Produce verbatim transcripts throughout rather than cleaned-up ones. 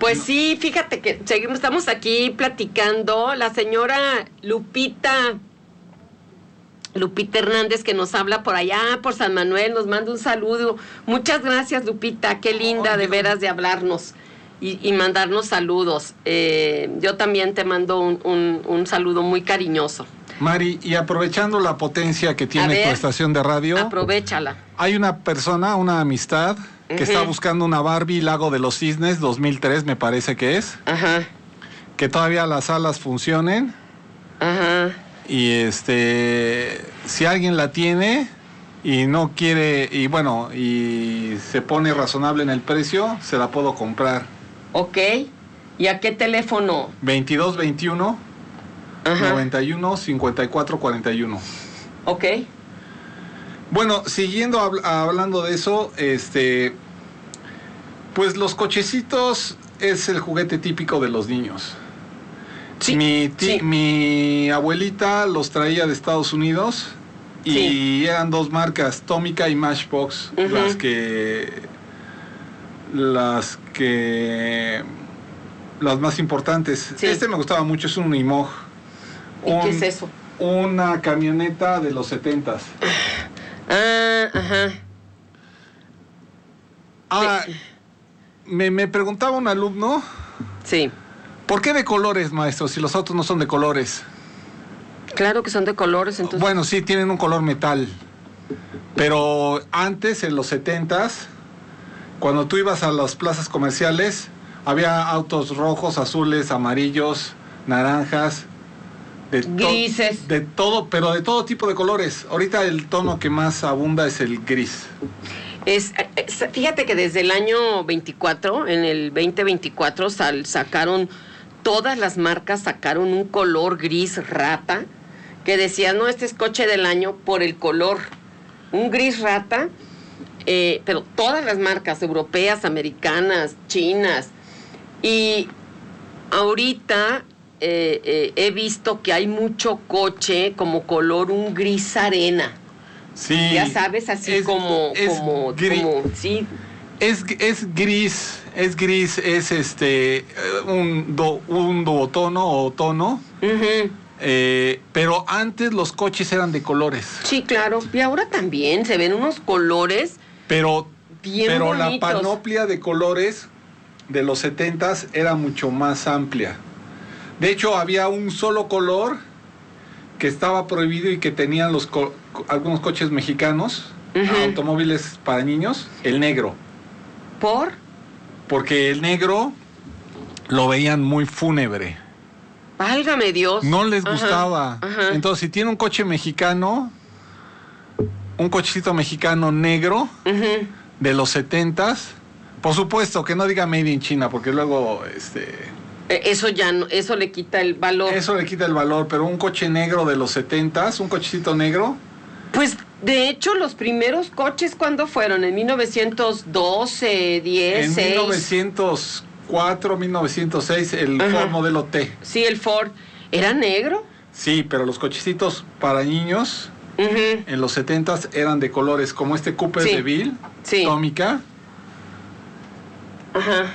Pues sí, fíjate que seguimos, estamos aquí platicando. La señora Lupita, Lupita Hernández, que nos habla por allá, por San Manuel, nos manda un saludo. Muchas gracias, Lupita, qué linda, oh, de veras, de hablarnos y, y mandarnos saludos. Eh, yo también te mando un, un, un saludo muy cariñoso. Mari, y aprovechando la potencia que tiene ver, tu estación de radio, aprovéchala. Hay una persona, una amistad, que uh-huh. está buscando una Barbie Lago de los Cisnes dos mil tres, me parece que es. Ajá. Que todavía las salas funcionen. Ajá. Y este, si alguien la tiene y no quiere, y bueno, y se pone razonable en el precio, se la puedo comprar. Ok. ¿Y a qué teléfono? veintidós veintiuno Ajá. noventa y uno cincuenta y cuatro cuarenta y uno. Ok. Bueno, siguiendo habl- hablando de eso, este, pues los cochecitos es el juguete típico de los niños. Sí, mi, ti- sí. mi abuelita los traía de Estados Unidos y sí. eran dos marcas, Tomica y Matchbox, uh-huh. las que las que las más importantes. Sí. Este me gustaba mucho, es un Unimog. ¿Y un, qué es eso? Una camioneta de los setentas. Ah, ajá. Ah, me, me preguntaba un alumno. Sí. ¿Por qué de colores, maestro, si los autos no son de colores? Claro que son de colores, entonces. Bueno, sí, tienen un color metal. Pero antes, en los setentas, cuando tú ibas a las plazas comerciales, había autos rojos, azules, amarillos, naranjas, de to- grises. De todo, pero de todo tipo de colores. Ahorita el tono que más abunda es el gris. Es, es, fíjate que desde el año veinticuatro, en el veinte veinticuatro, sal, sacaron, todas las marcas sacaron un color gris rata, que decía, no, este es coche del año por el color. Un gris rata, eh, pero todas las marcas, europeas, americanas, chinas. Y ahorita eh, eh, he visto que hay mucho coche como color un gris arena. Sí, ya sabes, así es, como, es como, gris, como, sí. Es, es gris, es gris, es este, un, do, un duotono o tono, Uh-huh. eh, pero antes los coches eran de colores. Sí, claro, y ahora también se ven unos colores pero, bien pero bonitos. La panoplia de colores de los setentas era mucho más amplia. De hecho, había un solo color que estaba prohibido y que tenían los co- algunos coches mexicanos, uh-huh. automóviles para niños, el negro. ¿Por? Porque el negro lo veían muy fúnebre. Válgame Dios. No les ajá, gustaba. Ajá. Entonces, si tiene un coche mexicano, un cochecito mexicano negro, uh-huh. de los setentas, por supuesto que no diga Made in China, porque luego este eso ya no, eso le quita el valor. Eso le quita el valor, pero un coche negro de los setentas, un cochecito negro. Pues de hecho los primeros coches, ¿cuándo fueron? ¿En mil novecientos doce, diez, en seis? mil novecientos cuatro, mil novecientos seis, el Ajá. Ford modelo T. Sí, el Ford. ¿Era negro? Sí, pero los cochecitos para niños uh-huh. en los setentas eran de colores, como este Cooper sí. de Bill, sí. Tomica. Ajá.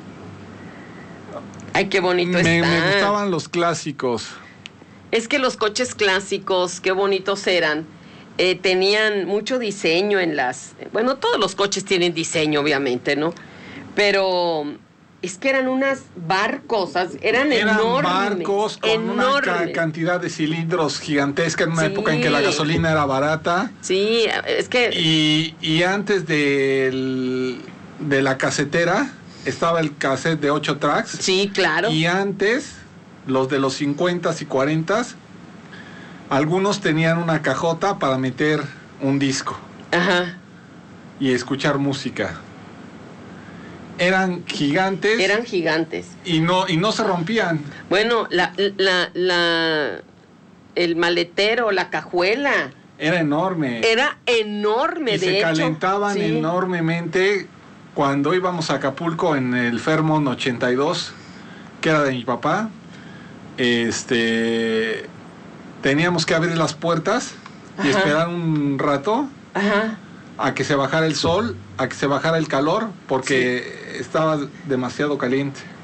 Ay, qué bonito me, está. Me gustaban los clásicos. Es que los coches clásicos, qué bonitos eran. Eh, tenían mucho diseño en las... Bueno, todos los coches tienen diseño, obviamente, ¿no? Pero es que eran unas barcos, eran, eran enormes. barcos con enormes. una ca- cantidad de cilindros gigantesca en una sí. época en que la gasolina era barata. Sí, es que... Y, y antes del, de la casetera estaba el cassette de ocho tracks. Sí, claro. Y antes, los de los cincuentas y cuarentas, algunos tenían una cajota para meter un disco. Ajá. Y escuchar música. Eran gigantes. Eran gigantes. Y no, y no se rompían. Bueno, la, la, la, el maletero, la cajuela. Era enorme. Era enorme, y de se hecho. calentaban sí. enormemente cuando íbamos a Acapulco en el Fairmont ochenta y dos, que era de mi papá. Este, teníamos que abrir las puertas y Ajá. esperar un rato. Ajá. A que se bajara el sol, a que se bajara el calor, porque sí. estaba demasiado caliente.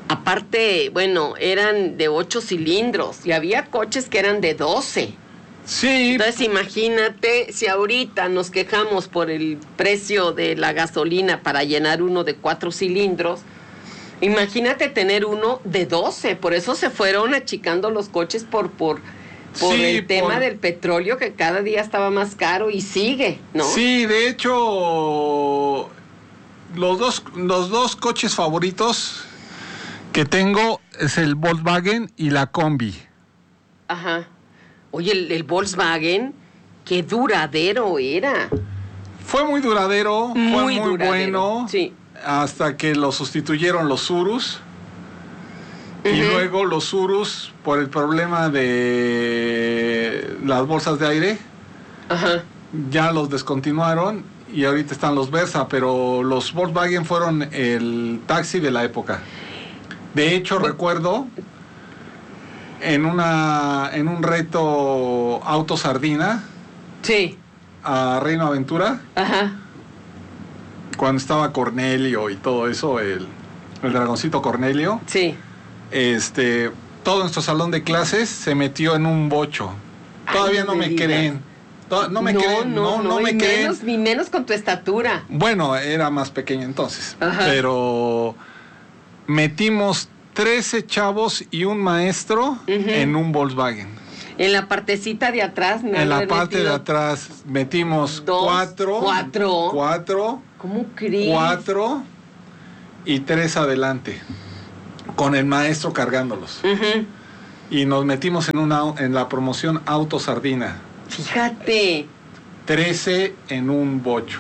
Aparte, bueno, eran de ocho cilindros y había coches que eran de doce. Sí. Entonces imagínate, si ahorita nos quejamos por el precio de la gasolina para llenar uno de cuatro cilindros, imagínate tener uno de doce. Por eso se fueron achicando los coches por, por, por sí, el tema por... del petróleo, que cada día estaba más caro y sigue, ¿no? Sí, de hecho, los dos, los dos coches favoritos que tengo es el Volkswagen y la Combi. Ajá. Oye, el, el Volkswagen, qué duradero era. Fue muy duradero, Muy fue muy duradero, bueno, sí. Hasta que lo sustituyeron los Urus. Uh-huh. Y luego los Urus, por el problema de las bolsas de aire, ajá, ya los descontinuaron y ahorita están los Versa, pero los Volkswagen fueron el taxi de la época. De hecho, bueno, recuerdo en una en un reto Auto Sardina, sí, a Reino Aventura, ajá, cuando estaba Cornelio y todo eso, el, el dragoncito Cornelio, sí, este, todo nuestro salón de clases se metió en un bocho. Todavía Ay, no me digas. creen. No, no me no, creen, no, no, no, no me y creen. Menos, ni menos con tu estatura. Bueno, era más pequeño entonces, ajá, pero metimos trece chavos y un maestro, uh-huh, en un Volkswagen. En la partecita de atrás, me En la haber parte metido de atrás metimos dos, cuatro, cuatro, cuatro, ¿cómo crees? cuatro y tres adelante, con el maestro cargándolos. Uh-huh. Y nos metimos en una en la promoción Auto Sardina. Fíjate. trece en un bocho.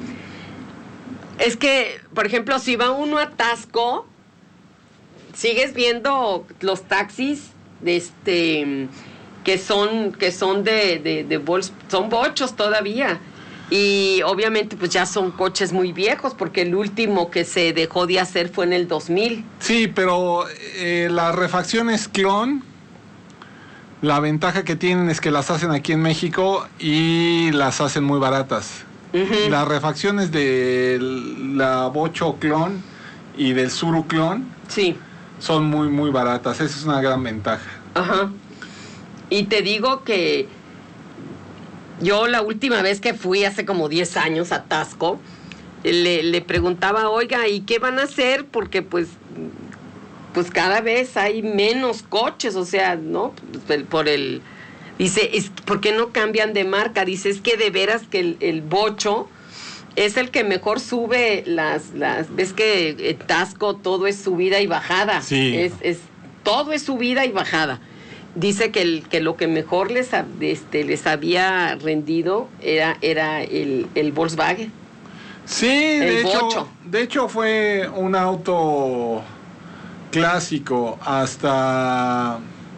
Es que, por ejemplo, si va uno a Tasco, sigues viendo los taxis de este que son que son de, de, de bols, son bochos todavía. Y obviamente pues ya son coches muy viejos, porque el último que se dejó de hacer fue en el dos mil. Sí, pero eh, las refacciones clon, la ventaja que tienen es que las hacen aquí en México y las hacen muy baratas. Uh-huh. Las refacciones de la Bocho clon y del Suru clon, sí, son muy muy baratas. Esa es una gran ventaja. Ajá. Y te digo que yo la última vez que fui hace como diez años a Tasco, le, le preguntaba, oiga, ¿y qué van a hacer? Porque pues pues cada vez hay menos coches, o sea, ¿no? Por el... Dice, es, ¿por qué no cambian de marca? Dice, es que de veras que el, el bocho es el que mejor sube las... las ves que en Tasco todo es subida y bajada. Sí. Es, es, todo es subida y bajada. Dice que, el, que lo que mejor les, este, les había rendido era, era el, el Volkswagen. Sí, de el hecho, bocho. de hecho fue un auto clásico hasta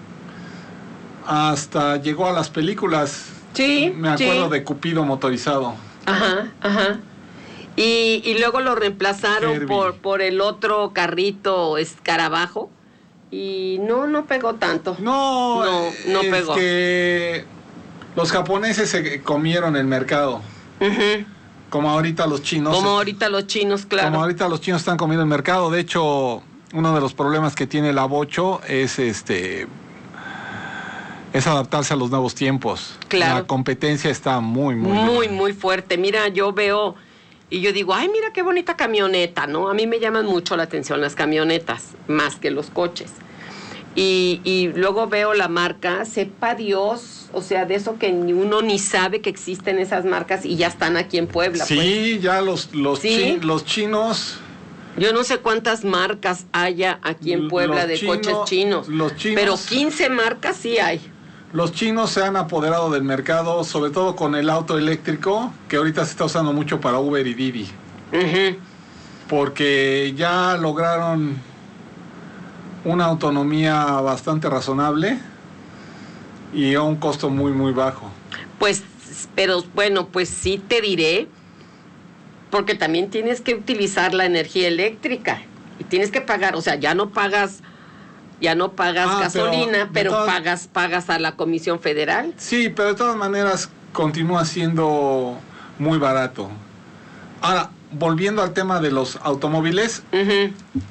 hasta llegó a las películas. Sí, me acuerdo sí. de Cupido motorizado. Ajá, ajá. Y, y luego lo reemplazaron por, por el otro carrito escarabajo y no, no pegó tanto. No, no, no es pegó. que los japoneses se comieron el mercado. Uh-huh. Como ahorita los chinos. Como ahorita los chinos, claro. Como ahorita los chinos están comiendo el mercado. De hecho, uno de los problemas que tiene la Bocho es este es adaptarse a los nuevos tiempos. Claro. La competencia está muy, muy Muy, bien. muy fuerte. Mira, yo veo y yo digo, ay, mira qué bonita camioneta, ¿no? A mí me llaman mucho la atención las camionetas, más que los coches. Y, y luego veo la marca, sepa Dios, o sea, de eso que ni uno ni sabe que existen esas marcas y ya están aquí en Puebla. Sí, pues. ya los, los, ¿Sí? chi, los chinos... Yo no sé cuántas marcas haya aquí en Puebla los de chino, coches chinos, los chinos, pero quince marcas sí hay. Los chinos se han apoderado del mercado, sobre todo con el auto eléctrico, que ahorita se está usando mucho para Uber y Didi. Uh-huh. Porque ya lograron una autonomía bastante razonable y a un costo muy, muy bajo. Pues, pero bueno, pues sí te diré, porque también tienes que utilizar la energía eléctrica y tienes que pagar, o sea, ya no pagas... Ya no pagas ah, gasolina, pero, pero todas, pagas pagas a la Comisión Federal. Sí, pero de todas maneras continúa siendo muy barato. Ahora, volviendo al tema de los automóviles, uh-huh.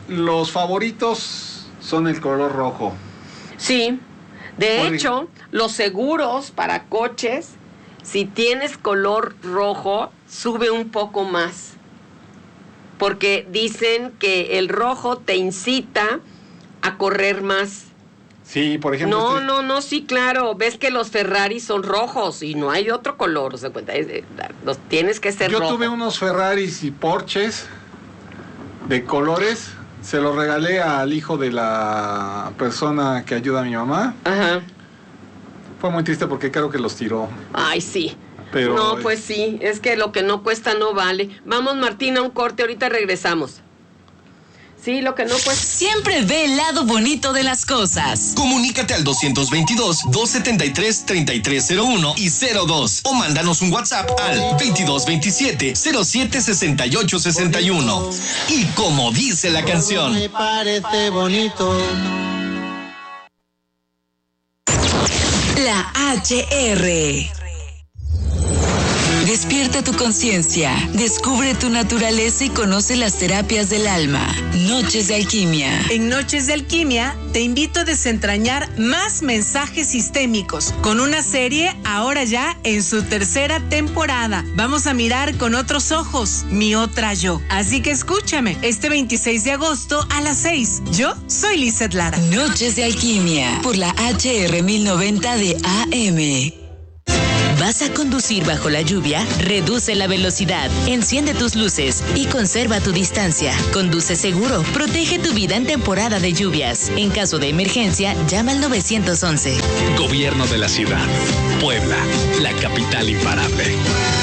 los favoritos son el color rojo. Sí, de Por hecho, los seguros para coches, si tienes color rojo, sube un poco más. Porque dicen que el rojo te incita a correr más. Sí, por ejemplo. No, este... no, no, sí, claro. Ves que los Ferrari son rojos y no hay otro color. O sea, los tienes que ser Yo rojo. tuve unos Ferraris y Porsches de colores. Se los regalé al hijo de la persona que ayuda a mi mamá. Ajá. Fue muy triste porque creo que los tiró. Ay, sí. Pero no, es... pues sí. Es que lo que no cuesta no vale. Vamos, Martina, un corte. Ahorita regresamos. Sí, lo que no cuesta. Siempre ve el lado bonito de las cosas. Comunícate al doscientos veintidós, doscientos setenta y tres, treinta y tres cero uno y cero dos o mándanos un WhatsApp al veintidós veintisiete, cero siete sesenta y ocho sesenta y uno. Y como dice la canción, me parece bonito. La H R. Despierta tu conciencia, descubre tu naturaleza y conoce las terapias del alma. Noches de Alquimia. En Noches de Alquimia te invito a desentrañar más mensajes sistémicos con una serie ahora ya en su tercera temporada. Vamos a mirar con otros ojos, mi otra yo. Así que escúchame, este veintiséis de agosto a las seis. Yo soy Lizeth Lara. Noches de Alquimia por la H R mil noventa de A M. ¿Vas a conducir bajo la lluvia? Reduce la velocidad, enciende tus luces y conserva tu distancia. Conduce seguro, protege tu vida en temporada de lluvias. En caso de emergencia, llama al nueve once. Gobierno de la ciudad. Puebla, la capital imparable.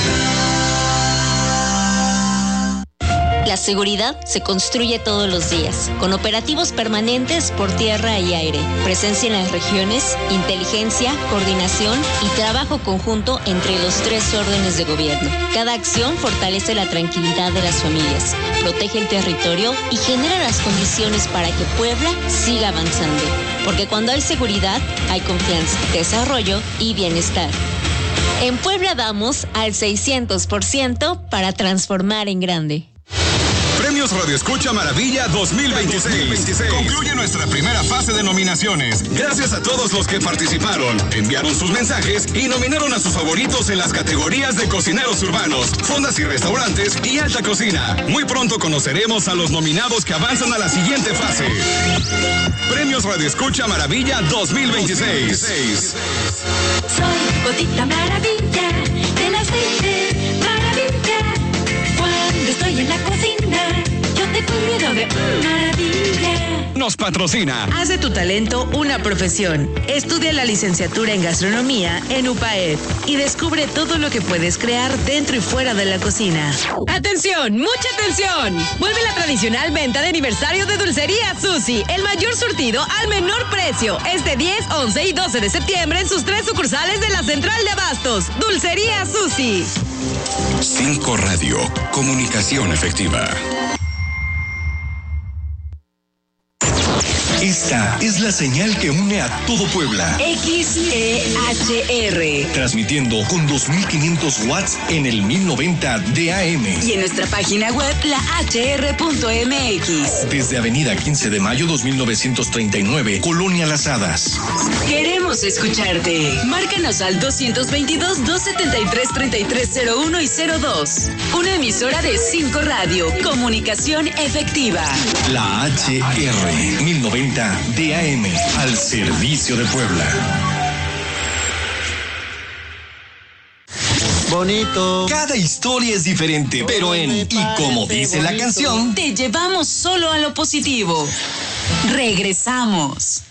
La seguridad se construye todos los días, con operativos permanentes por tierra y aire, presencia en las regiones, inteligencia, coordinación y trabajo conjunto entre los tres órdenes de gobierno. Cada acción fortalece la tranquilidad de las familias, protege el territorio y genera las condiciones para que Puebla siga avanzando. Porque cuando hay seguridad, hay confianza, desarrollo y bienestar. En Puebla vamos al seiscientos por ciento para transformar en grande. Premios Radio Escucha Maravilla dos mil veintiséis. Concluye nuestra primera fase de nominaciones. Gracias a todos los que participaron, enviaron sus mensajes y nominaron a sus favoritos en las categorías de cocineros urbanos, fondas y restaurantes y alta cocina. Muy pronto conoceremos a los nominados que avanzan a la siguiente fase. Premios Radio Escucha Maravilla dos mil veintiséis. Soy Gotita Maravilla de las veinte Maravilla. Cuando estoy en la cocina, yo te cuido de maravilla. Nos patrocina. Haz de tu talento una profesión. Estudia la licenciatura en gastronomía en U P A E D y descubre todo lo que puedes crear dentro y fuera de la cocina. ¡Atención! ¡Mucha atención! Vuelve la tradicional venta de aniversario de Dulcería Susi. El mayor surtido al menor precio. Este diez, once y doce de septiembre en sus tres sucursales de la Central de Abastos. Dulcería Susi. cinco Radio. Comunicación efectiva. esta es la señal que une a todo Puebla. X E H R. Transmitiendo con dos mil quinientos watts en el mil noventa de A M. Y en nuestra página web, la H R punto M X. Desde Avenida quince de mayo dos mil novecientos treinta y nueve, Colonia Las Hadas. Queremos escucharte. Márcanos al doscientos veintidós, doscientos setenta y tres, treinta y tres cero uno y cero dos. Una emisora de cinco Radio. Comunicación efectiva. La H R mil noventa de A M. Al servicio de Puebla. Bonito. Cada historia es diferente, pero en Y como dice la canción, te llevamos solo a lo positivo. Regresamos.